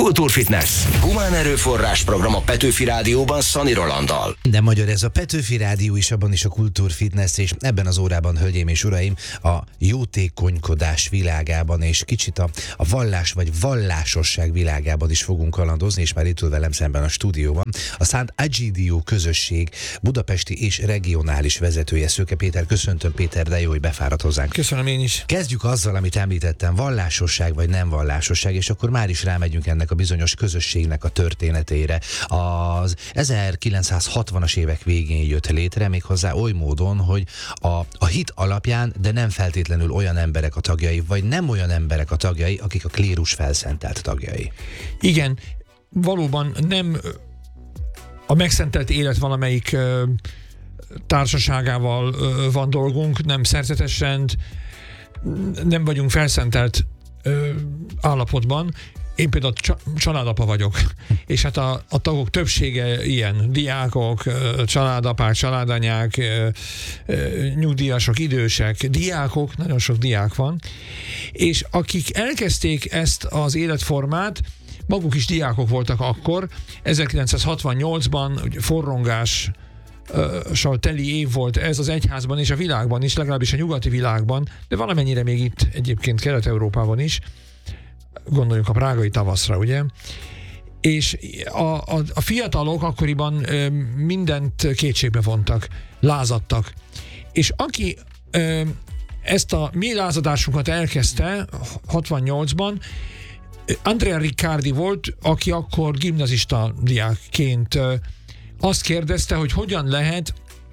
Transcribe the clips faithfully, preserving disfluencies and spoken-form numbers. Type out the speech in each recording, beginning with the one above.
Kultúrfitness. Humán erőforrás program a Petőfi Rádióban Szani Rolanddal. De magyar ez a Petőfi Rádió is, abban is a Kultúrfitness, és ebben az órában, hölgyeim és uraim, a jótékonykodás világában, és kicsit a, a vallás vagy vallásosság világában is fogunk kalandozni, és már itt ül velem szemben a stúdióban a Szent Egidio közösség budapesti és regionális vezetője, Szőke Péter. Köszöntöm, Péter, de jó, hogy befáradt hozzánk. Köszönöm én is. Kezdjük azzal, amit említettem, vallásosság vagy nem vallásosság, és akkor már is rámegyünk ennek a bizonyos közösségnek a történetére. Az ezerkilencszázhatvanas évek végén jött létre, méghozzá oly módon, hogy a, a hit alapján, de nem feltétlenül olyan emberek a tagjai, vagy nem olyan emberek a tagjai, akik a klérus felszentelt tagjai. Igen, valóban nem a megszentelt élet valamelyik ö, társaságával ö, van dolgunk, nem szerzetesrend, nem vagyunk felszentelt ö, állapotban. Én például családapa vagyok, és hát a, a tagok többsége ilyen, diákok, családapák, családanyák, nyugdíjasok, idősek, diákok, nagyon sok diák van, és akik elkezdték ezt az életformát, maguk is diákok voltak akkor, ezerkilencszázhatvannyolcban forrongás sal teli év volt ez az egyházban és a világban is, legalábbis a nyugati világban, de valamennyire még itt egyébként Kelet-Európában is. Gondoljunk a prágai tavaszra, ugye? És a, a, a fiatalok akkoriban ö, mindent kétségbe vontak, lázadtak. És aki ö, ezt a mi lázadásunkat elkezdte hatvannyolcban, Andrea Riccardi volt, aki akkor gimnazista diákként ö, azt kérdezte, hogy hogyan lehet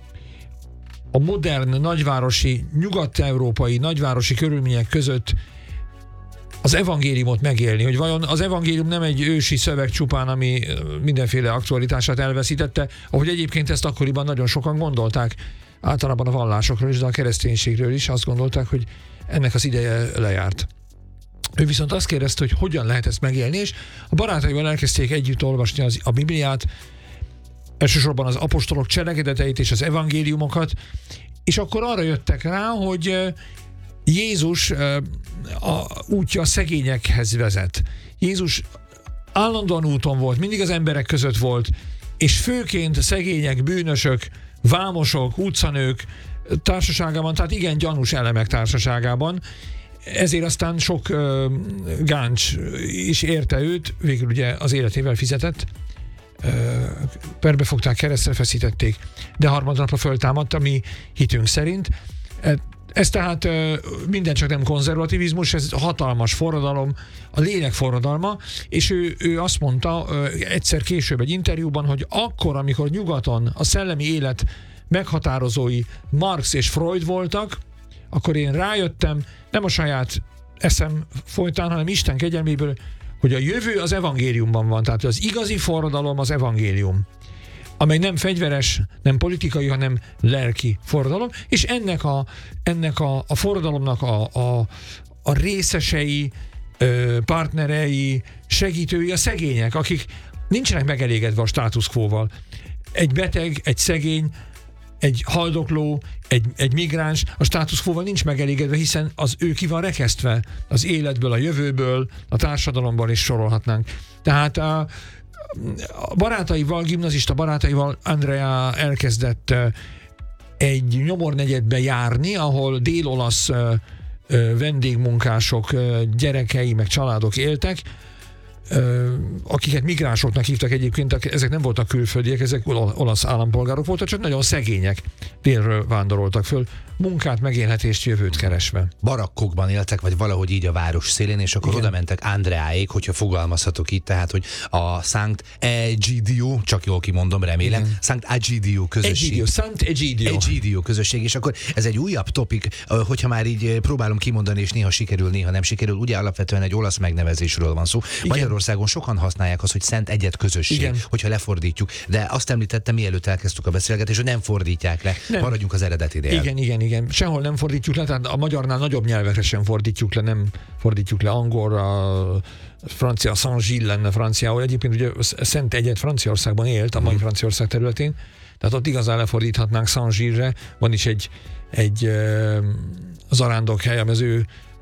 a modern nagyvárosi, nyugat-európai nagyvárosi körülmények között az evangéliumot megélni, hogy vajon az evangélium nem egy ősi szöveg csupán, ami mindenféle aktualitását elveszítette, ahogy egyébként ezt akkoriban nagyon sokan gondolták, általában a vallásokról is, de a kereszténységről is azt gondolták, hogy ennek az ideje lejárt. Ő viszont azt kérdezte, hogy hogyan lehet ezt megélni, és a barátaival elkezdték együtt olvasni az, a Bibliát, elsősorban az apostolok cselekedeteit és az evangéliumokat, és akkor arra jöttek rá, hogy Jézus a útja a szegényekhez vezet. Jézus állandóan úton volt, mindig az emberek között volt, és főként szegények, bűnösök, vámosok, utcanők társaságában, tehát igen gyanús elemek társaságában. Ezért aztán sok uh, gáncs is érte őt, végül ugye az életével fizetett. Uh, perbefogták, keresztre feszítették, de harmadnapra föltámadt, a mi hitünk szerint. Ez tehát minden csak nem konzervativizmus, ez hatalmas forradalom, a lélek forradalma, és ő, ő azt mondta egyszer később egy interjúban, hogy akkor, amikor nyugaton a szellemi élet meghatározói Marx és Freud voltak, akkor én rájöttem, nem a saját eszem folytán, hanem Isten kegyelméből, hogy a jövő az evangéliumban van, tehát az igazi forradalom az evangélium, amely nem fegyveres, nem politikai, hanem lelki forradalom, és ennek a, ennek a, a forradalomnak a, a, a részesei, partnerei, segítői a szegények, akik nincsenek megelégedve a status quo-val. Egy beteg, egy szegény, egy haldokló, egy, egy migráns a status quo-val nincs megelégedve, hiszen az ő ki van rekesztve az életből, a jövőből, a társadalomból is sorolhatnánk. Tehát a A barátaival, gimnazista barátaival Andrea elkezdett egy nyomornegyedbe járni, ahol dél-olasz vendégmunkások gyerekei, meg családok éltek, akiket migránsoknak hívtak egyébként, ezek nem voltak külföldiek, ezek olasz állampolgárok voltak, csak nagyon szegények, délről vándoroltak föl, munkát, megélhetést, jövőt keresve. Barakkokban éltek, vagy valahogy így a város szélén, és akkor oda mentek Andreáék, hogyha fogalmazhatok itt, tehát, hogy a Szent Egidio, csak jól kimondom, remélem, igen. Szent Egidio közösség. Egidio, Szent Egidio. Egidio közösség, és akkor ez egy újabb topik, hogyha már így próbálom kimondani, és néha sikerül, néha nem sikerül, ugye alapvetően egy olasz megnevezésről van szó. Igen. Magyarországon sokan használják azt, hogy Szent Egyed közösség, igen. hogyha lefordítjuk, de azt említettem, mielőtt elkezdtük a beszélgetést, hogy nem fordítják le, nem. Maradjunk az eredetinél. Igen, igen, igen. Sehol nem fordítjuk le, tehát a magyarnál nagyobb nyelvekre sem fordítjuk le, nem fordítjuk le angolra, francia, Saint-Gilles lenne franciául. Egyébként ugye Szent Egyed Franciaországban élt, a mai Franciaország területén, tehát ott igazán lefordíthatnánk Saint-Gilles-re. Van is egy, egy uh, zarándokhely, az ő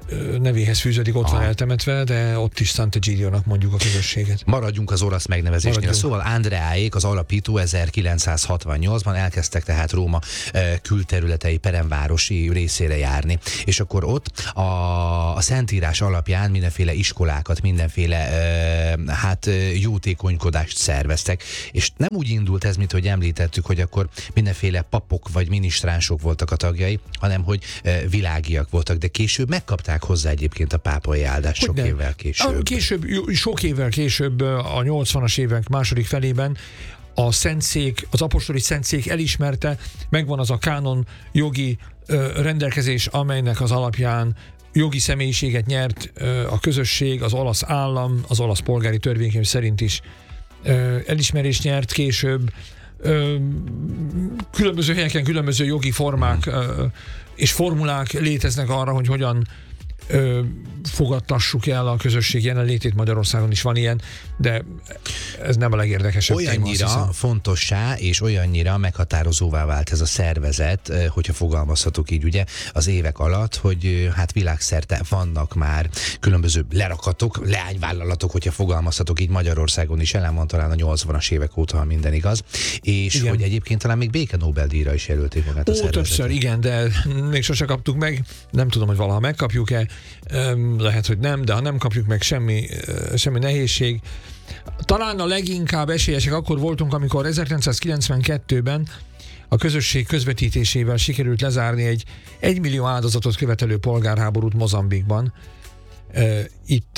nevéhez fűződik, ott Aha. van eltemetve, de ott is Sant'Egidio-nak mondjuk a közösséget. Maradjunk az olasz megnevezésnél. Maradjunk. Szóval Andreáék, az alapító ezerkilencszázhatvannyolcban elkezdtek tehát Róma e, külterületei peremvárosi részére járni. És akkor ott a, a Szentírás alapján mindenféle iskolákat, mindenféle e, hát jótékonykodást szerveztek. És nem úgy indult ez, mint hogy említettük, hogy akkor mindenféle papok vagy minisztránsok voltak a tagjai, hanem hogy e, világiak voltak, de később megkapták hozzá egyébként a pápai áldást sok Hogyne? évvel később. A később. Sok évvel később, a nyolcvanas évek második felében a Szentszék, az apostoli Szentszék elismerte, megvan az a kánon jogi ö, rendelkezés, amelynek az alapján jogi személyiséget nyert ö, a közösség, az olasz állam, az olasz polgári törvénykönyv szerint is ö, elismerést nyert később. Ö, különböző helyeken különböző jogi formák ö, és formulák léteznek arra, hogy hogyan Ö, fogadtassuk el a közösség jelenlétét. Magyarországon is van ilyen, de ez nem a legérdekesebb Olyannyira téma, fontossá és olyannyira meghatározóvá vált ez a szervezet, hogyha fogalmazhatok így, ugye, az évek alatt, hogy hát világszerte vannak már különböző lerakatok, leányvállalatok, hogyha fogalmazhatok így, Magyarországon is jelen van talán a nyolcvanas évek óta, ha minden igaz, és igen. hogy egyébként talán még béke Nobel-díjra is jelölték magát a Ó, szervezetet. többször, igen, de még sose kaptuk meg, nem tudom, hogy valaha megkapjuk-e, lehet, hogy nem, de ha nem kapjuk meg, semmi, semmi nehézség. Talán a leginkább esélyesek akkor voltunk, amikor ezerkilencszázkilencvenkettőben a közösség közvetítésével sikerült lezárni egy egymillió áldozatot követelő polgárháborút Mozambikban. Itt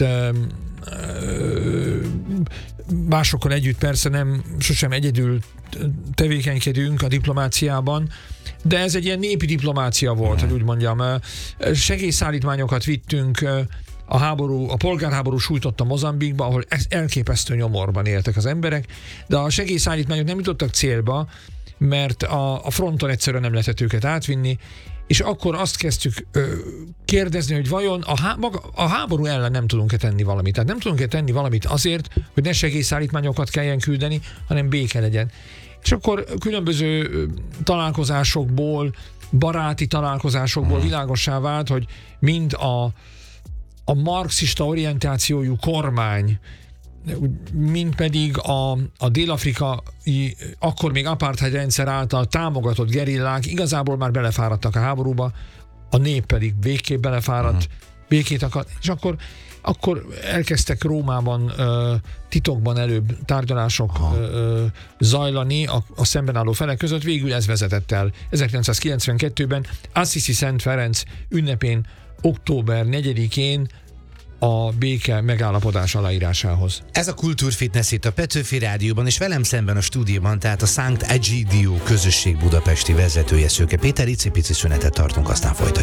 másokkal együtt persze nem, sosem egyedül tevékenykedünk a diplomáciában, de ez egy ilyen népi diplomácia volt, hogy úgy mondjam. Segélyszállítmányokat vittünk, a háború, a polgárháború sújtotta Mozambikba, ahol elképesztő nyomorban éltek az emberek, de a segélyszállítmányok nem jutottak célba, mert a, a fronton egyszerűen nem lehetett őket átvinni, és akkor azt kezdtük ö, kérdezni, hogy vajon a, há, maga, a háború ellen nem tudunk-e tenni valamit. Tehát nem tudunk-e tenni valamit azért, hogy ne segélyszállítmányokat kelljen küldeni, hanem béke legyen. És akkor különböző találkozásokból, baráti találkozásokból világossá vált, hogy mind a, a marxista orientációjú kormány, mint pedig a, a dél-afrikai, akkor még apartheid rendszer által támogatott gerillák igazából már belefáradtak a háborúba, a nép pedig végképp belefáradt, uh-huh. békét akart, és akkor, akkor elkezdtek Rómában uh, titokban előbb tárgyalások uh, zajlani a, a szemben álló felek között, végül ez vezetett el ezerkilencszázkilencvenkettőben Assisi Szent Ferenc ünnepén, október negyedikén a béke megállapodás aláírásához. Ez a Kultúrfitness itt a Petőfi Rádióban, és velem szemben a stúdióban, tehát a Sant'Egidio közösség budapesti vezetője, Szőke Péter. Icipici szünetet tartunk, aztán folytatjuk.